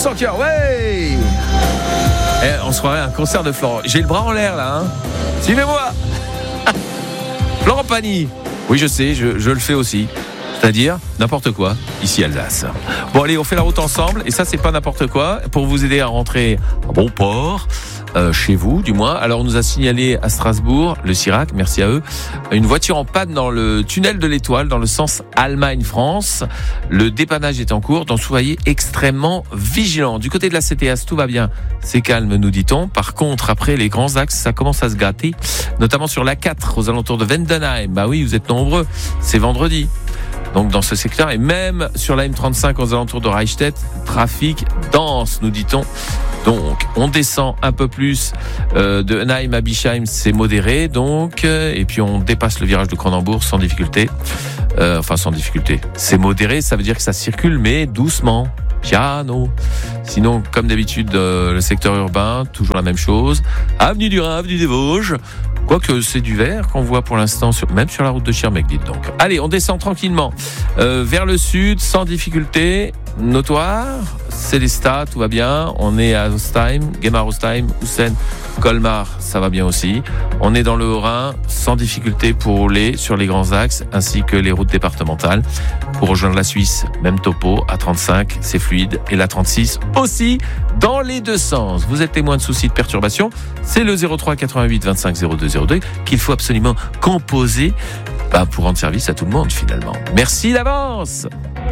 Tous en cœur, ouais. On se croirait à un concert de Florent. J'ai le bras en l'air là, hein. Suivez-moi. Florent Pagny. Oui, je sais, je le fais aussi. C'est-à-dire n'importe quoi, ici Alsace. Bon allez, on fait la route ensemble, et ça c'est pas n'importe quoi, pour vous aider à rentrer à bon port, chez vous du moins. Alors on nous a signalé à Strasbourg, le Cirac, merci à eux, une voiture en panne dans le tunnel de l'Étoile, dans le sens Allemagne-France. Le dépannage est en cours, donc soyez extrêmement vigilants. Du côté de la CTS, tout va bien, c'est calme nous dit-on. Par contre, après les grands axes, ça commence à se gâter, notamment sur l'A4, aux alentours de Vendenheim. Bah oui, vous êtes nombreux, c'est vendredi. Donc dans ce secteur, et même sur la M35 aux alentours de Reichstätt, trafic dense, nous dit-on. Donc on descend un peu plus de Enheim à Bischheim, c'est modéré donc, et puis on dépasse le virage de Cronenbourg sans difficulté. Enfin sans difficulté, c'est modéré, ça veut dire que ça circule mais doucement. Piano. Sinon, comme d'habitude, le secteur urbain, toujours la même chose. Avenue du Rhin, avenue des Vosges. Quoique c'est du vert qu'on voit pour l'instant, même sur la route de Schirmeck, dites donc. Allez, on descend tranquillement vers le sud, sans difficulté notoire. Célestat, tout va bien. On est à Ostheim, Gemar-Ostheim, Houssen, Colmar, ça va bien aussi. On est dans le Haut-Rhin, sans difficulté pour rouler sur les grands axes, ainsi que les routes départementales. Pour rejoindre la Suisse, même topo, à 35, c'est fluide. Et la 36 aussi, dans les deux sens. Vous êtes témoin de soucis de perturbation, c'est le 03 88 25 02 02 qu'il faut absolument composer pour rendre service à tout le monde finalement. Merci d'avance.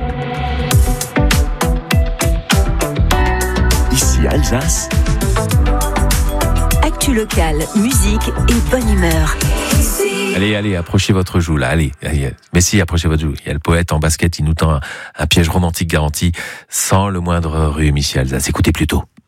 Ici Alsace. Actu locale, musique et bonne humeur. Allez, approchez votre joue là, allez. Mais si, approchez votre joue. Il y a le poète en basket, il nous tend un piège romantique garanti sans le moindre rhume ici Alsace. Écoutez plutôt.